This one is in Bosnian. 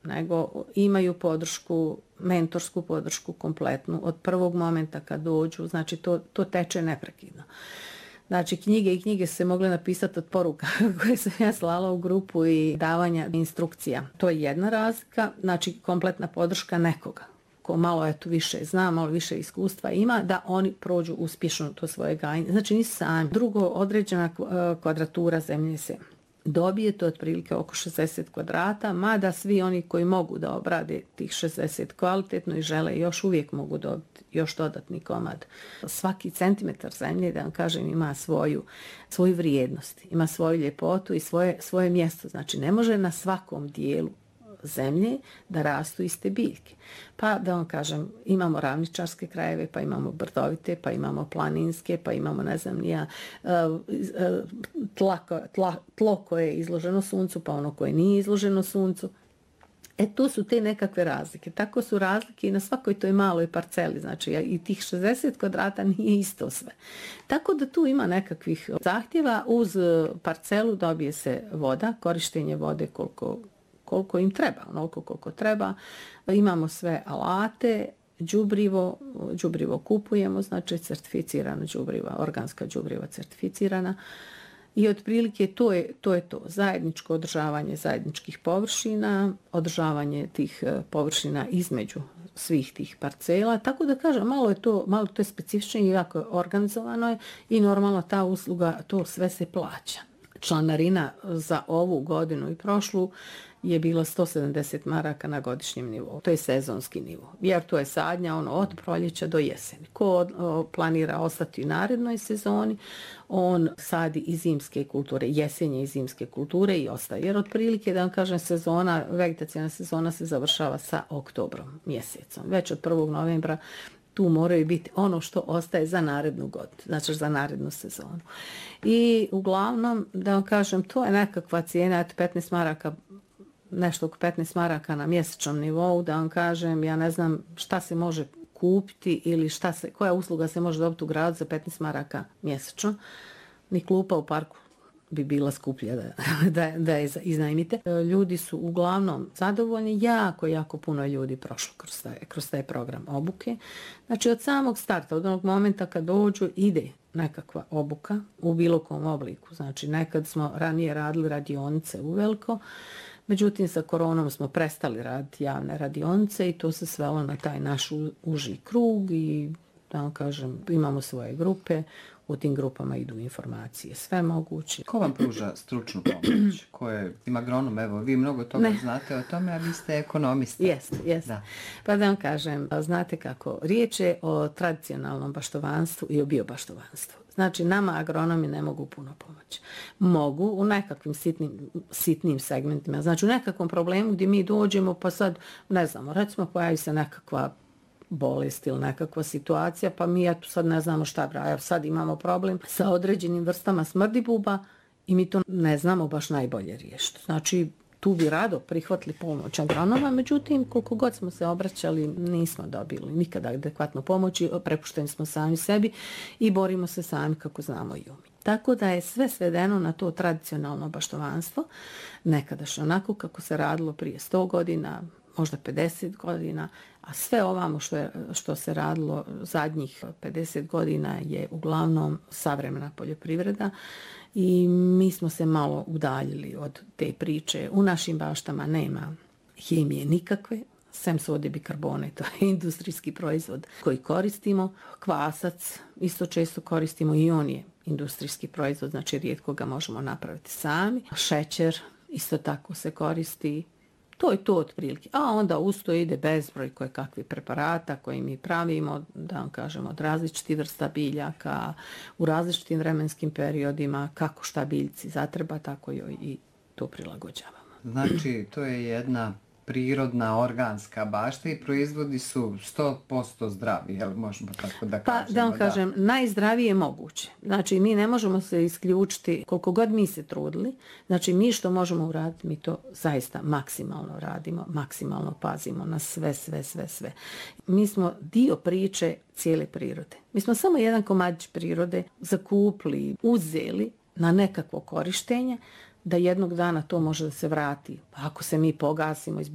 nego imaju podršku, mentorsku podršku kompletnu od prvog momenta kad dođu, znači to teče neprekidno. Znači knjige se mogle napisati od poruka koje sam ja slala u grupu i davanja instrukcija. To je jedna razlika, znači kompletna podrška nekoga ko malo više zna, malo više iskustva ima, da oni prođu uspješno to svoje gajenje. Znači nisu sami. Drugo, određena kvadratura zemlje se dobije, to je otprilike oko 60 kvadrata, mada svi oni koji mogu da obrade tih 60 kvalitetno i žele još uvijek mogu dobiti još dodatni komad. Svaki centimetar zemlje, da vam kažem, ima svoju vrijednost, ima svoju ljepotu i svoje mjesto. Znači ne može na svakom dijelu zemlje da rastu iste biljke. Pa da vam kažem, imamo ravničarske krajeve, pa imamo brdovite, pa imamo planinske, pa imamo tlo koje je izloženo suncu, pa ono koje nije izloženo suncu. Tu su te nekakve razlike. Tako su razlike i na svakoj toj maloj parceli. Znači i tih 60 kvadrata nije isto sve. Tako da tu ima nekakvih zahtjeva. Uz parcelu dobije se voda, korištenje vode koliko im treba, onoliko koliko treba. Imamo sve alate, đubrivo kupujemo, znači certificirano đubriva, organska đubriva certificirana. I otprilike to je to. Zajedničko održavanje zajedničkih površina, održavanje tih površina između svih tih parcela. Tako da kažem, malo to je specifično i jako organizovano je i normalno ta usluga, to sve se plaća. Članarina za ovu godinu i prošlu je bilo 170 maraka na godišnjem nivou. To je sezonski nivo. Jer to je sadnja od proljeća do jeseni. Ko planira ostati u narednoj sezoni, on sadi i zimske kulture, jesenje i zimske kulture i ostaje. Jer otprilike, da vam kažem, vegetacijna sezona se završava sa oktobrom mjesecom. Već od 1. novembra tu moraju biti ono što ostaje za narednu godinu, znači za narednu sezonu. I uglavnom, da vam kažem, to je nekakva cijena, 15 maraka, nešto oko 15 maraka na mjesečnom nivou, da vam kažem, ja ne znam šta se može kupiti ili koja usluga se može dobiti u gradu za 15 maraka mjesečno. Ni klupa u parku bi bila skuplja da je iznajmite. Ljudi su uglavnom zadovoljni, jako puno ljudi prošlo kroz taj program obuke. Znači od samog starta, od onog momenta kad dođu, ide nekakva obuka u bilo kom obliku. Znači nekad smo ranije radili radionice uveliko, međutim sa koronom smo prestali raditi javne radionice i to se svelo na taj naš uži krug i da vam kažem, imamo svoje grupe, u tim grupama idu informacije, sve moguće. Ko vam pruža stručnu pomoć? Ko je agronom? Evo, vi mnogo toga znate o tome, a vi ste ekonomista. Jeste. Da. Pa da vam kažem, znate kako, riječ je o tradicionalnom baštovanstvu i o biobaštovanstvu. Znači, nama agronomi ne mogu puno pomoći. Mogu u nekakvim sitnim segmentima. Znači, u nekakvom problemu gdje mi dođemo, pa sad, ne znamo, recimo pojavi se nekakva bolest ili nekakva situacija, pa mi sad ne znamo šta braja. Sad imamo problem sa određenim vrstama smrdibuba i mi to ne znamo baš najbolje riješiti. Znači, tu bi rado prihvatili pomoć agronoma, međutim, koliko god smo se obraćali, nismo dobili nikada adekvatnu pomoć i prepušteni smo sami sebi i borimo se sami kako znamo i umijemo. Tako da je sve svedeno na to tradicionalno baštovanstvo, nekadašnje onako kako se radilo prije 100 godina, možda 50 godina, a sve ovamo što se radilo zadnjih 50 godina je uglavnom savremena poljoprivreda i mi smo se malo udaljili od te priče. U našim baštama nema hemije nikakve, sem sode bikarbone, to je industrijski proizvod koji koristimo. Kvasac isto često koristimo i on je industrijski proizvod, znači rijetko ga možemo napraviti sami. Šećer isto tako se koristi. To je to otprilike. A onda usto ide bezbroj kakvih preparata koje mi pravimo, da vam kažemo, od različitih vrsta biljaka, u različitim vremenskim periodima, kako šta biljci zatreba, tako joj i to prilagođavamo. Znači, to je jedna prirodna, organska bašta i proizvodi su 100% zdravi, jel možemo tako da kažemo? Pa da vam kažem, najzdravije moguće. Znači, mi ne možemo se isključiti, koliko god mi se trudili, znači mi što možemo uraditi, mi to zaista maksimalno radimo, maksimalno pazimo na sve. Mi smo dio priče cijele prirode. Mi smo samo jedan komadić prirode zakupili, uzeli na nekakvo korištenje, da jednog dana to može da se vrati. Ako se mi pogasimo,